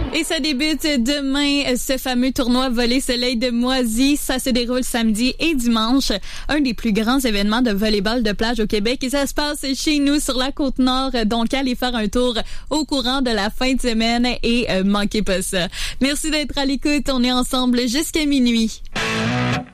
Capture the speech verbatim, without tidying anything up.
Et ça débute demain, ce fameux tournoi volley soleil de Moisy. Ça se déroule samedi et dimanche. Un des plus grands événements de volleyball de plage au Québec. Et ça se passe chez nous sur la Côte-Nord. Donc, allez faire un tour au courant de la fin de semaine et euh, manquez pas ça. Merci d'être à l'écoute. On est ensemble jusqu'à minuit.